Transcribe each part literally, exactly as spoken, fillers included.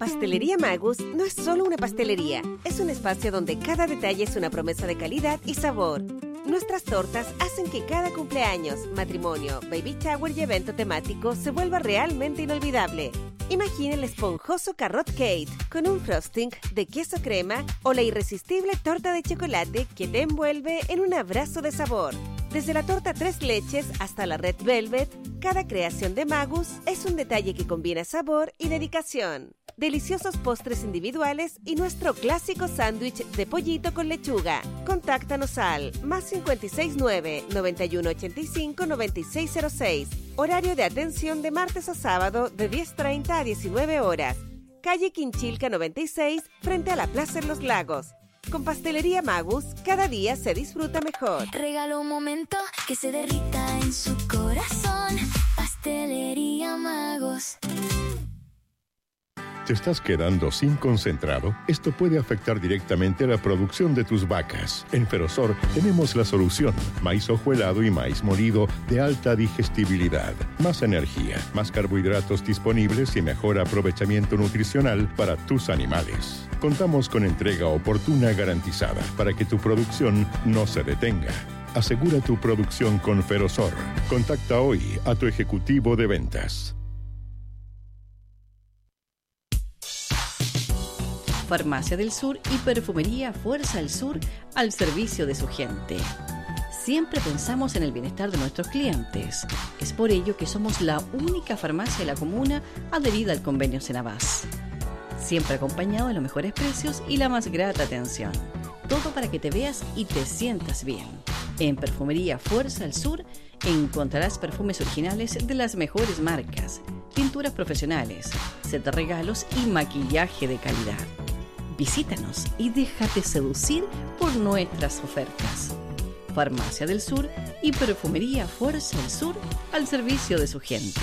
Pastelería Magus no es solo una pastelería, es un espacio donde cada detalle es una promesa de calidad y sabor. Nuestras tortas hacen que cada cumpleaños, matrimonio, baby shower y evento temático se vuelva realmente inolvidable. Imagine el esponjoso carrot cake con un frosting de queso crema o la irresistible torta de chocolate que te envuelve en un abrazo de sabor. Desde la torta tres leches hasta la red velvet, cada creación de Magus es un detalle que combina sabor y dedicación. Deliciosos postres individuales y nuestro clásico sándwich de pollito con lechuga. Contáctanos al más cinco seis nueve, nueve uno ocho cinco, nueve seis cero seis. Horario de atención de martes a sábado de diez treinta a diecinueve horas. Calle Quinchilca noventa y seis, frente a la Plaza en los Lagos. Con Pastelería Magus, cada día se disfruta mejor. Regala un momento que se derrita en su corazón. Pastelería Magus. ¿Te estás quedando sin concentrado? Esto puede afectar directamente la producción de tus vacas. En Ferosor tenemos la solución. Maíz hojuelado y maíz molido de alta digestibilidad. Más energía, más carbohidratos disponibles y mejor aprovechamiento nutricional para tus animales. Contamos con entrega oportuna garantizada para que tu producción no se detenga. Asegura tu producción con Ferosor. Contacta hoy a tu ejecutivo de ventas. Farmacia del Sur y Perfumería Fuerza del Sur al servicio de su gente. Siempre pensamos en el bienestar de nuestros clientes. Es por ello que somos la única farmacia de la comuna adherida al convenio Senabás. Siempre acompañado de los mejores precios y la más grata atención. Todo para que te veas y te sientas bien. En Perfumería Fuerza del Sur encontrarás perfumes originales de las mejores marcas, pinturas profesionales, set de regalos y maquillaje de calidad. Visítanos y déjate seducir por nuestras ofertas. Farmacia del Sur y Perfumería Fuerza del Sur al servicio de su gente.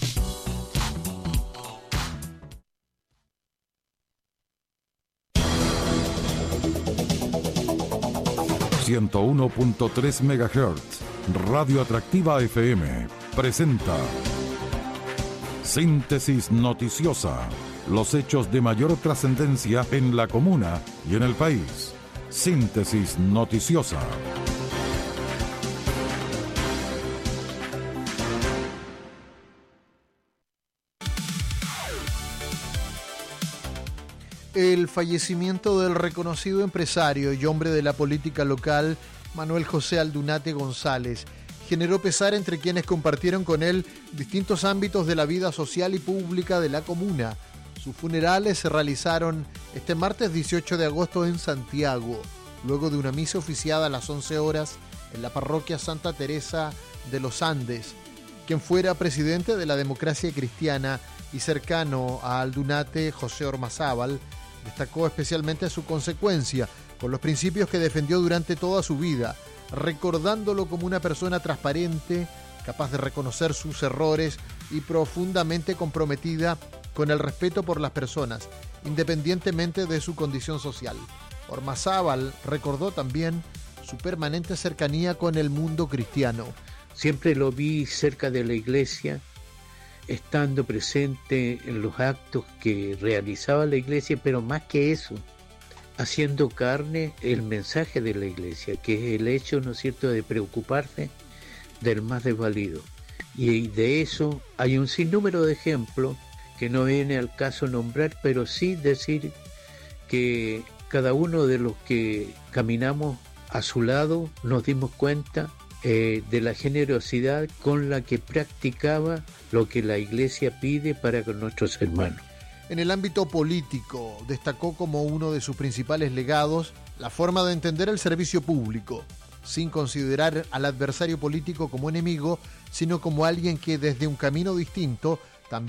ciento uno punto tres megahertz, Radio Atractiva F M, presenta Síntesis Noticiosa. Los hechos de mayor trascendencia en la comuna y en el país. Síntesis Noticiosa. El fallecimiento del reconocido empresario y hombre de la política local, Manuel José Aldunate González, generó pesar entre quienes compartieron con él distintos ámbitos de la vida social y pública de la comuna. Sus funerales se realizaron este martes dieciocho de agosto en Santiago, luego de una misa oficiada a las once horas en la parroquia Santa Teresa de los Andes. Quien fuera presidente de la Democracia Cristiana y cercano a Aldunate, José Ormazábal, destacó especialmente su consecuencia con los principios que defendió durante toda su vida, recordándolo como una persona transparente, capaz de reconocer sus errores y profundamente comprometida con el respeto por las personas, independientemente de su condición social. Ormazábal recordó también su permanente cercanía con el mundo cristiano. Siempre lo vi cerca de la iglesia, estando presente en los actos que realizaba la iglesia, pero más que eso, haciendo carne el mensaje de la iglesia, que es el hecho, ¿no es cierto?, de preocuparse del más desvalido. Y de eso hay un sinnúmero de ejemplos que no viene al caso nombrar, pero sí decir que cada uno de los que caminamos a su lado nos dimos cuenta eh, de la generosidad con la que practicaba lo que la iglesia pide para con nuestros hermanos. En el ámbito político, destacó como uno de sus principales legados la forma de entender el servicio público, sin considerar al adversario político como enemigo, sino como alguien que desde un camino distinto